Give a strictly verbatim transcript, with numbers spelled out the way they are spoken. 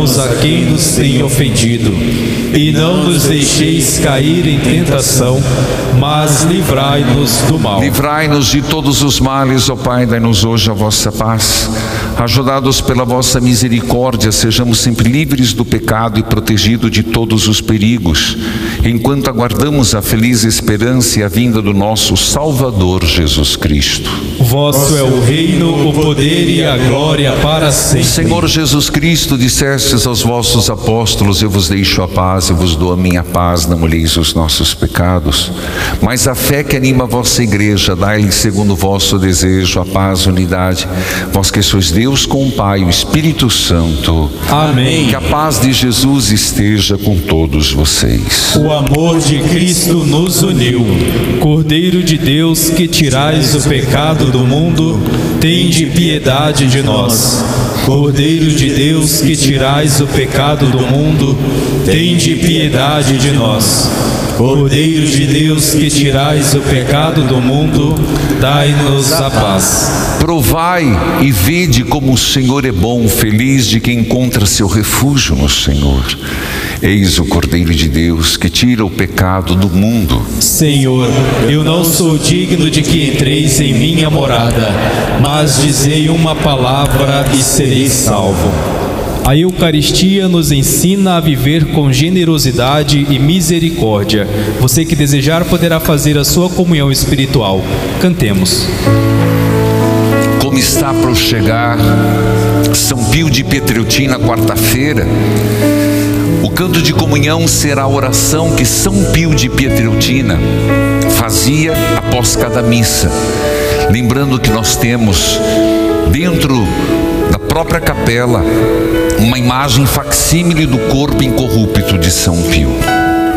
perdoamos a quem nos tem ofendido, e não nos deixeis cair em tentação, mas livrai-nos do mal. Livrai-nos de todos os males, ó Pai, dai-nos hoje a vossa paz. Ajudados pela vossa misericórdia, sejamos sempre livres do pecado e protegidos de todos os perigos, enquanto aguardamos a feliz esperança e a vinda do nosso Salvador Jesus Cristo. Vosso é o reino, o poder e a glória para sempre. Senhor Jesus Cristo, dissestes aos vossos apóstolos: eu vos deixo a paz, eu vos dou a minha paz, não olheis os nossos pecados, mas a fé que anima a vossa igreja, dai-lhe segundo o vosso desejo a paz e unidade, vós que sois Deus com o Pai, o Espírito Santo. Amém. Que a paz de Jesus esteja com todos vocês. O amor de Cristo nos uniu. Cordeiro de Deus, que tirais o pecado do mundo, tende piedade de nós. Cordeiro de Deus, que tirais o pecado do mundo, tende piedade de nós. Cordeiro de Deus, que tirais o pecado do mundo, dai-nos a paz. Provai e vede como o Senhor é bom, feliz de quem encontra seu refúgio no Senhor. Eis o Cordeiro de Deus, que tira o pecado do mundo. Senhor, eu não sou digno de que entreis em minha morada, mas dizei uma palavra e serei salvo. A Eucaristia nos ensina a viver com generosidade e misericórdia. Você que desejar poderá fazer a sua comunhão espiritual. Cantemos. Como está para chegar São Pio de Pietrelcina, quarta-feira, o canto de comunhão será a oração que São Pio de Pietrelcina fazia após cada missa. Lembrando que nós temos dentro da própria capela uma imagem facsímile do corpo incorrupto de São Pio.